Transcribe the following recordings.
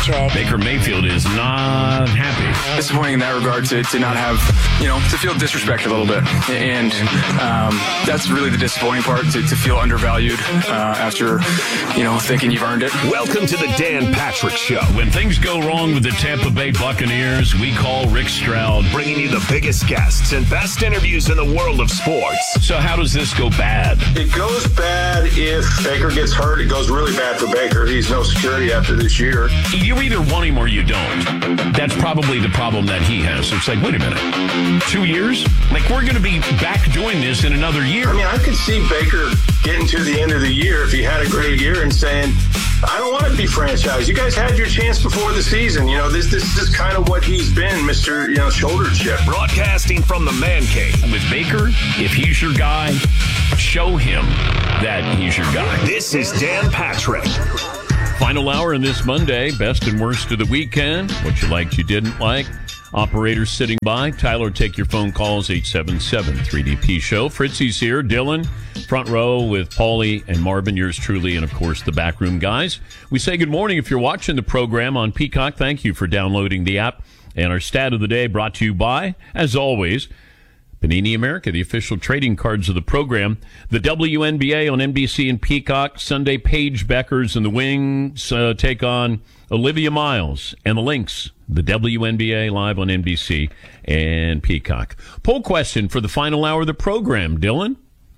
Patrick. Baker Mayfield is not happy. Disappointing in that regard to not have, to feel disrespected a little bit. And that's really the disappointing part, to feel undervalued after, thinking you've earned it. Welcome to the Dan Patrick Show. When things go wrong with the Tampa Bay Buccaneers, we call Rick Stroud. Bringing you the biggest guests and best interviews in the world of sports. So how does this go bad? It goes bad if Baker gets hurt. It goes really bad for Baker. He's no security after this year. You either want him or you don't. That's probably the problem that he has. It's like, wait a minute, 2 years? Like, we're going to be back doing this in another year. I mean, I could see Baker getting to the end of the year if he had a great year and saying, I don't want to be franchised. You guys had your chance before the season. This is kind of what he's been, Mr. Shoulder chip. Broadcasting from the man cave. With Baker, if he's your guy, show him that he's your guy. This is Dan Patrick. Final hour on this Monday, best and worst of the weekend. What you liked, you didn't like. Operators sitting by. Tyler, take your phone calls, 877-3DP Show. Fritzy's here. Dylan, front row with Paulie and Marvin, yours truly, and, of course, the backroom guys. We say good morning if you're watching the program on Peacock. Thank you for downloading the app. And our stat of the day brought to you by, as always, Panini America, the official trading cards of the program. The WNBA on NBC and Peacock. Sunday, Paige Beckers and the Wings take on Olivia Miles and the Lynx. The WNBA live on NBC and Peacock. Poll question for the final hour of the program, Dylan.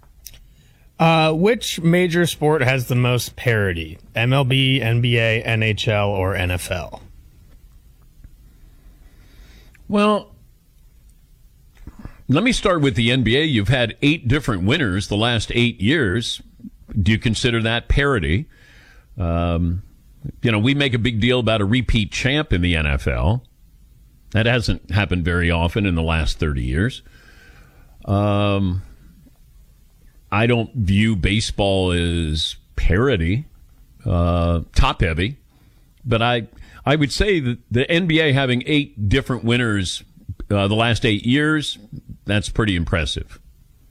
Which major sport has the most parity? MLB, NBA, NHL, or NFL? Well, let me start with the NBA. You've had 8 different winners the last 8 years. Do you consider that parity? We make a big deal about a repeat champ in the NFL. That hasn't happened very often in the last 30 years. I don't view baseball as parity, top heavy, but I would say that the NBA having 8 different winners the last 8 years, that's pretty impressive.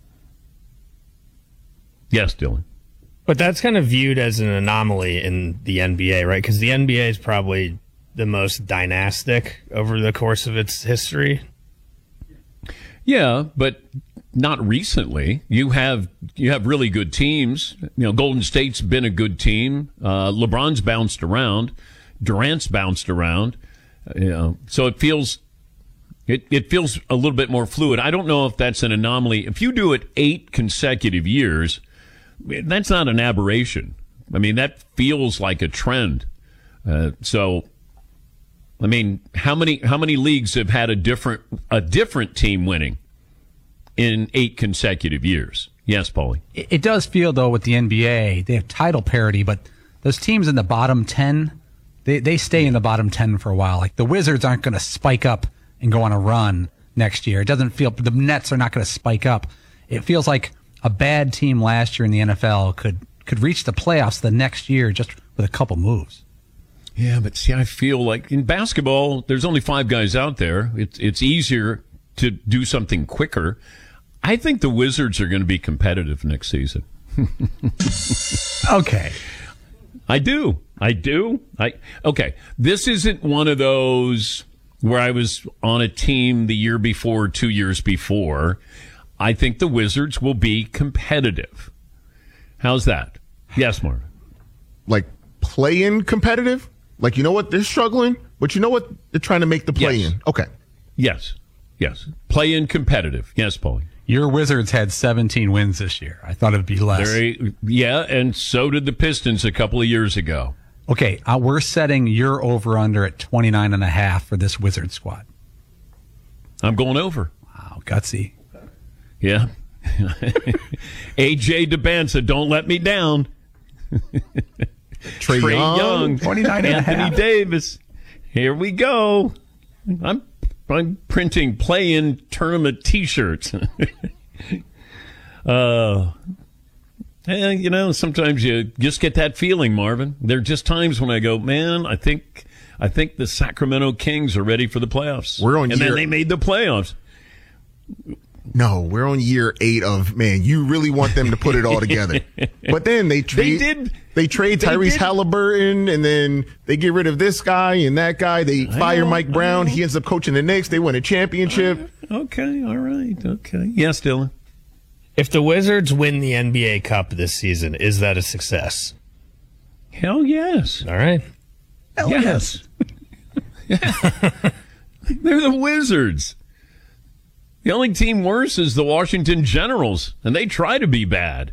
Yes, Dylan. But that's kind of viewed as an anomaly in the NBA, right? Because the NBA is probably the most dynastic over the course of its history. Yeah, but not recently. You have really good teams. Golden State's been a good team. LeBron's bounced around. Durant's bounced around. So it feels a little bit more fluid. I don't know if that's an anomaly. If you do it 8 consecutive years, that's not an aberration. I mean, that feels like a trend. How many leagues have had a different team winning in 8 consecutive years? Yes, Paulie. It does feel, though, with the NBA, they have title parity, but those teams in the bottom 10, they stay in the bottom 10 for a while. Like the Wizards aren't going to spike up and go on a run next year. It doesn't feel, the Nets are not going to spike up. It feels like a bad team last year in the NFL could reach the playoffs the next year just with a couple moves. Yeah, but see, I feel like in basketball, there's only 5 guys out there. It's easier to do something quicker. I think the Wizards are going to be competitive next season. Okay. I do. Okay. This isn't one of those where I was on a team the year before, 2 years before. I think the Wizards will be competitive. How's that? Yes, Mark. Like play-in competitive? Like, you know what? They're struggling, but you know what? They're trying to make the play-in. Yes. Okay. Yes. Play-in competitive. Yes, Paulie. Your Wizards had 17 wins this year. I thought it'd be less. And so did the Pistons a couple of years ago. Okay, we're setting your over-under at 29.5 for this Wizard squad. I'm going over. Wow, gutsy. Yeah. AJ DeBanza, don't let me down. Trae Young, 29.5. Anthony Davis. Here we go. I'm printing play-in tournament T-shirts. Sometimes you just get that feeling, Marvin. There are just times when I go, man, I think the Sacramento Kings are ready for the playoffs. Then they made the playoffs. no, we're on year 8 of, man, you really want them to put it all together. But then they trade Tyrese Halliburton, and then they get rid of this guy and that guy. They fire Mike Brown. He ends up coaching the Knicks. They win a championship. Okay, all right. Okay. Yes, Dylan. If the Wizards win the NBA Cup this season, is that a success? Hell yes. All right. Hell yes. They're the Wizards. The only team worse is the Washington Generals, and they try to be bad.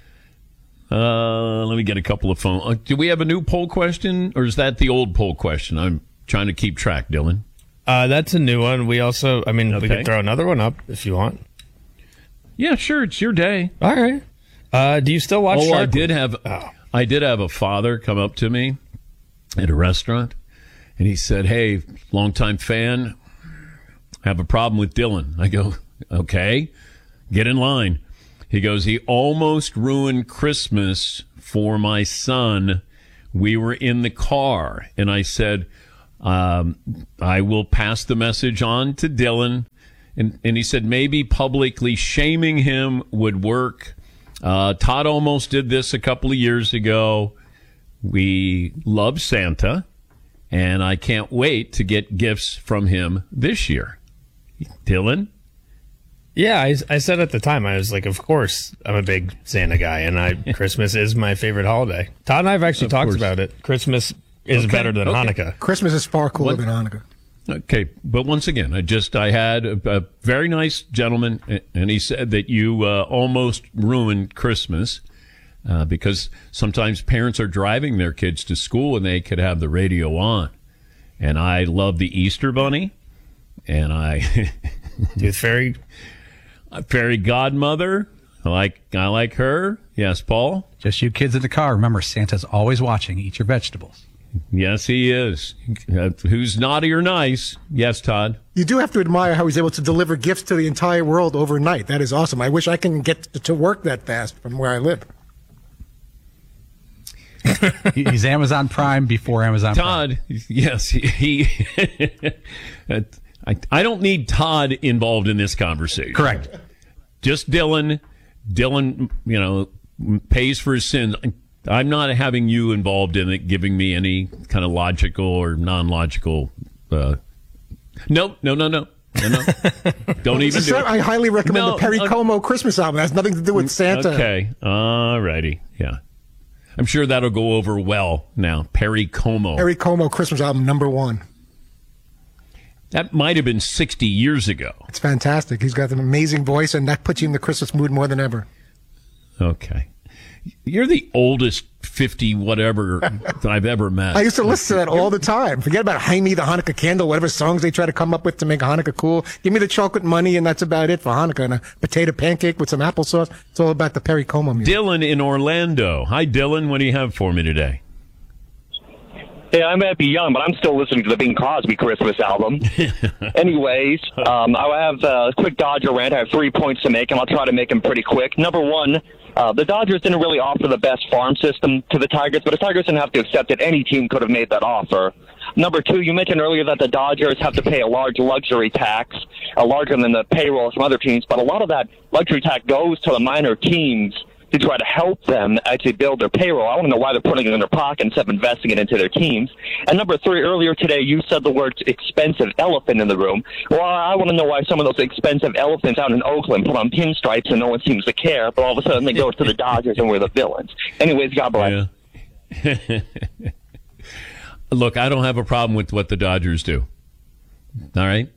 Let me get a couple of phone. Do we have a new poll question, or is that the old poll question? I'm trying to keep track, Dylan. That's a new one. We also, we could throw another one up if you want. Yeah, sure. It's your day. All right. Do you still watch Shark? I did have a father come up to me at a restaurant, and he said, "Hey, longtime fan, have a problem with Dylan." I go, "Okay, get in line." He goes, "He almost ruined Christmas for my son. We were in the car." And I said, "I will pass the message on to Dylan." And he said, maybe publicly shaming him would work. Todd almost did this a couple of years ago. We love Santa, and I can't wait to get gifts from him this year. Dylan? Yeah, I said at the time, I was like, of course, I'm a big Santa guy, and Christmas is my favorite holiday. Todd and I have actually talked about it. Christmas is better than Hanukkah. Christmas is far cooler than Hanukkah. Okay, but once again, I had a very nice gentleman, and he said that you almost ruined Christmas because sometimes parents are driving their kids to school and they could have the radio on. And I love the Easter Bunny, and fairy godmother. I like her. Yes, Paul? Just you kids in the car. Remember, Santa's always watching. Eat your vegetables. Yes, he is. Who's naughty or nice? Yes, Todd. You do have to admire how he's able to deliver gifts to the entire world overnight. That is awesome. I wish I can get to work that fast from where I live. He's Amazon Prime before Amazon Prime. Todd, yes, he I don't need Todd involved in this conversation. Correct. Just Dylan. Dylan, pays for his sins. I'm not having you involved in it, giving me any kind of logical or non-logical. No. Don't even do it. I highly recommend the Perry Como Christmas album. It has nothing to do with Santa. Okay. All righty. Yeah. I'm sure that'll go over well now. Perry Como. Perry Como Christmas album #1. That might have been 60 years ago. It's fantastic. He's got an amazing voice, and that puts you in the Christmas mood more than ever. Okay. You're the oldest 50 whatever that I've ever met. I used to listen to that all the time. Forget about Jaime the Hanukkah Candle, whatever songs they try to come up with to make Hanukkah cool. Give me the chocolate money, and that's about it for Hanukkah. And a potato pancake with some applesauce. It's all about the Perry Como music. Dylan in Orlando. Hi, Dylan. What do you have for me today? Yeah, I might be young, but I'm still listening to the Bing Crosby Christmas album. Anyways, I have a quick Dodger rant. I have 3 points to make, and I'll try to make them pretty quick. Number one, the Dodgers didn't really offer the best farm system to the Tigers, but the Tigers didn't have to accept it. Any team could have made that offer. Number two, you mentioned earlier that the Dodgers have to pay a large luxury tax, larger than the payroll from other teams, but a lot of that luxury tax goes to the minor teams to try to help them actually build their payroll. I want to know why they're putting it in their pocket instead of investing it into their teams. And number three, earlier today, you said the word expensive elephant in the room. Well, I want to know why some of those expensive elephants out in Oakland put on pinstripes and no one seems to care, but all of a sudden they go to the Dodgers and we're the villains. Anyways, God bless. Yeah. Look, I don't have a problem with what the Dodgers do. All right?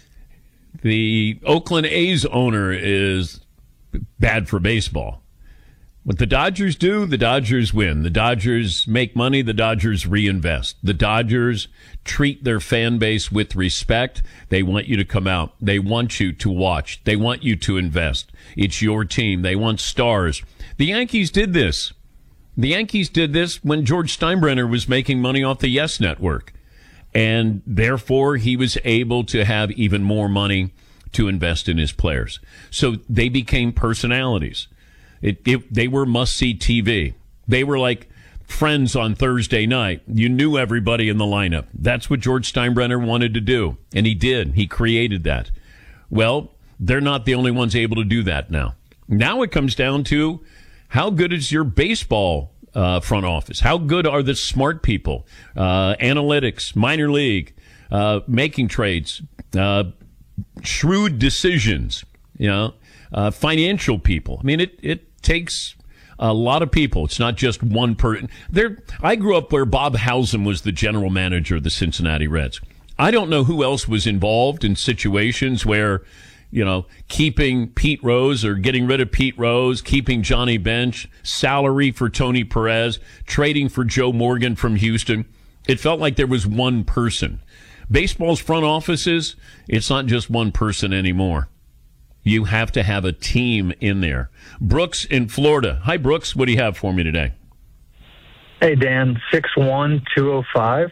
The Oakland A's owner is bad for baseball. What the Dodgers do, the Dodgers win. The Dodgers make money. The Dodgers reinvest. The Dodgers treat their fan base with respect. They want you to come out. They want you to watch. They want you to invest. It's your team. They want stars. The Yankees did this. The Yankees did this when George Steinbrenner was making money off the Yes Network. And therefore, he was able to have even more money to invest in his players. So they became personalities. They were must-see TV. They were like Friends on Thursday night. You knew everybody in the lineup. That's what George Steinbrenner wanted to do, and he did. He created that. Well, they're not the only ones able to do that now. Now it comes down to how good is your baseball front office? How good are the smart people? Analytics, minor league, making trades, shrewd decisions, financial people. I mean, it takes a lot of people. It's not just one person. I grew up where Bob Howsam was the general manager of the Cincinnati Reds. I don't know who else was involved in situations where, keeping Pete Rose or getting rid of Pete Rose, keeping Johnny Bench, salary for Tony Perez, trading for Joe Morgan from Houston. It felt like there was one person. Baseball's front offices, it's not just one person anymore. You have to have a team in there. Brooks in Florida. Hi, Brooks. What do you have for me today? Hey, Dan. 61205.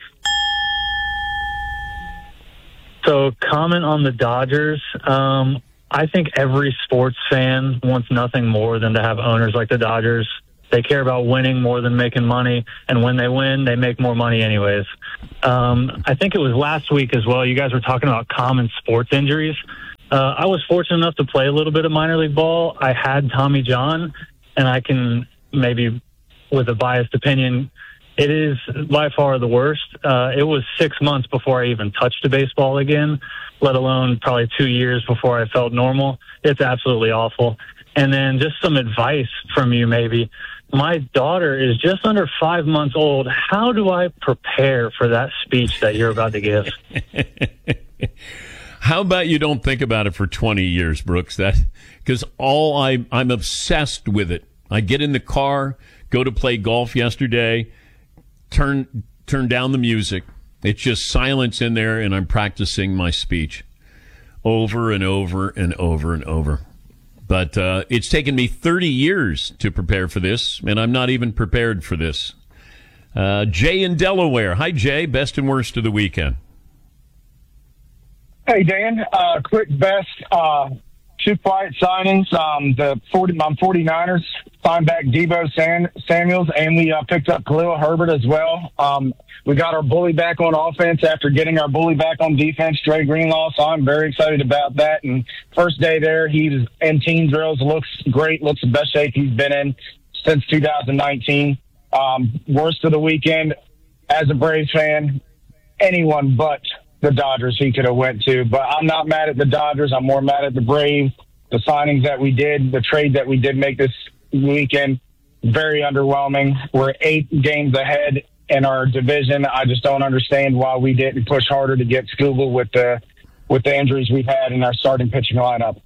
So, comment on the Dodgers. I think every sports fan wants nothing more than to have owners like the Dodgers. They care about winning more than making money, and when they win, they make more money anyways. I think it was last week as well. You guys were talking about common sports injuries. I was fortunate enough to play a little bit of minor league ball. I had Tommy John, and I can maybe, with a biased opinion, it is by far the worst. It was 6 months before I even touched a baseball again, let alone probably 2 years before I felt normal. It's absolutely awful. And then just some advice from you maybe. My daughter is just under 5 months old. How do I prepare for that speech that you're about to give? How about you don't think about it for 20 years, Brooks? Because I'm obsessed with it. I get in the car, go to play golf yesterday, turn down the music. It's just silence in there, and I'm practicing my speech over and over and over and over. But it's taken me 30 years to prepare for this, and I'm not even prepared for this. Jay in Delaware. Hi, Jay. Best and worst of the weekend. Hey, Dan. Quick best. Two quiet signings. My 49ers signed back Deebo Samuels, and we picked up Khalil Herbert as well. We got our bully back on offense after getting our bully back on defense, Dre Greenlaw, so I'm very excited about that. And first day there, he's in team drills, looks great, looks the best shape he's been in since 2019. Worst of the weekend, as a Braves fan, anyone but the Dodgers he could have went to. But I'm not mad at the Dodgers. I'm more mad at the Braves. The signings that we did, the trade that we did make this weekend, very underwhelming. We're 8 games ahead in our division. I just don't understand why we didn't push harder to get Scooble with the injuries we've had in our starting pitching lineup.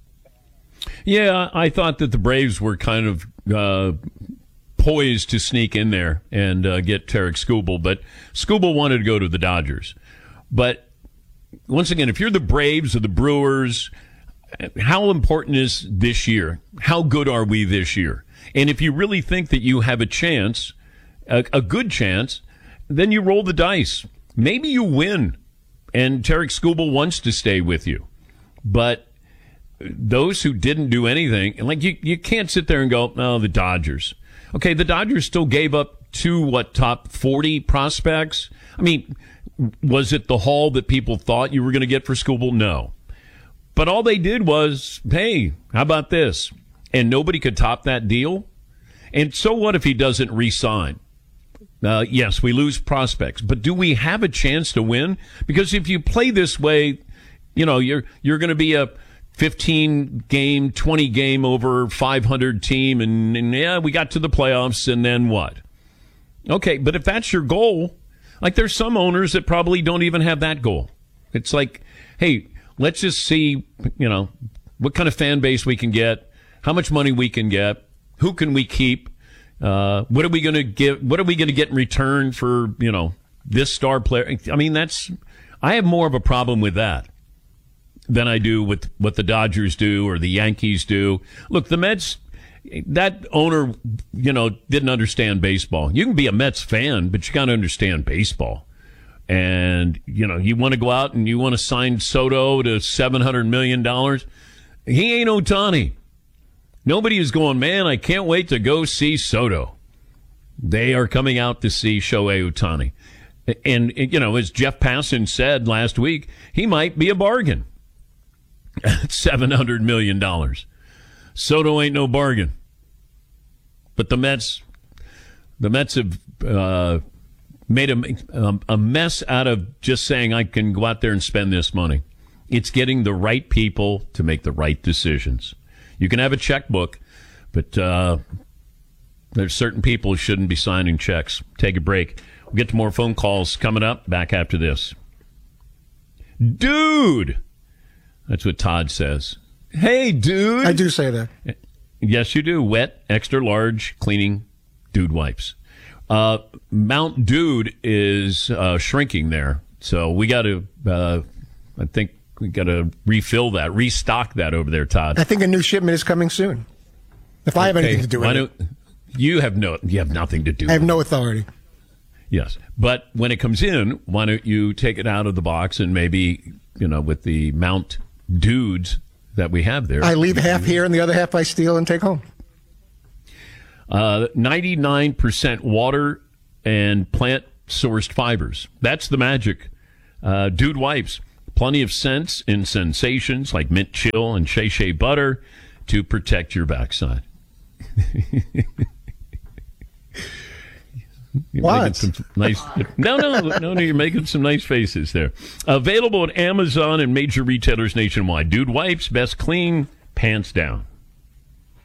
Yeah, I thought that the Braves were kind of poised to sneak in there and get Tarek Skubal, but Skubal wanted to go to the Dodgers. But once again, if you're the Braves or the Brewers, how important is this year? How good are we this year? And if you really think that you have a chance, a good chance, then you roll the dice. Maybe you win, and Tarek Skubal wants to stay with you. But those who didn't do anything, like you can't sit there and go, oh, the Dodgers. Okay, the Dodgers still gave up 2, top 40 prospects? I mean, was it the haul that people thought you were going to get for Skubal? No. But all they did was, hey, how about this? And nobody could top that deal. And so what if he doesn't re-sign? Yes, we lose prospects, but do we have a chance to win? Because if you play this way, you're going to be a 15-game, 20-game over 500 team, and yeah, we got to the playoffs, and then what? Okay, but if that's your goal, like there's some owners that probably don't even have that goal. It's like, hey, let's just see, what kind of fan base we can get, how much money we can get, who can we keep, what are we going to give, what are we going to get in return for, this star player? I mean, I have more of a problem with that than I do with what the Dodgers do or the Yankees do. Look, the Mets, that owner, didn't understand baseball. You can be a Mets fan, but you got to understand baseball. And, you want to go out and you want to sign Soto to $700 million. He ain't Ohtani. Nobody is going, man, I can't wait to go see Soto. They are coming out to see Shohei Ohtani. And as Jeff Passan said last week, he might be a bargain. $700 million. Soto ain't no bargain. But the Mets have made a mess out of just saying I can go out there and spend this money. It's getting the right people to make the right decisions. You can have a checkbook, but there's certain people who shouldn't be signing checks. Take a break. We'll get to more phone calls coming up. Back after this. Dude! That's what Todd says. Hey, dude! I do say that. Yes, you do. Wet, extra large, cleaning dude wipes. Mount Dude is shrinking there. So we got to, I think we got to refill that, restock that over there, Todd. I think a new shipment is coming soon. If I have anything to do with it. You have nothing to do with it. I have no authority. Yes. But when it comes in, why don't you take it out of the box and maybe, with the Mount Dudes that we have there. I leave half here and the other half I steal and take home. 99% water and plant-sourced fibers. That's the magic. Dude wipes. Plenty of scents and sensations like mint chill and shea shea butter to protect your backside. What? No, you're making some nice faces there. Available at Amazon and major retailers nationwide. Dude wipes, best clean, pants down.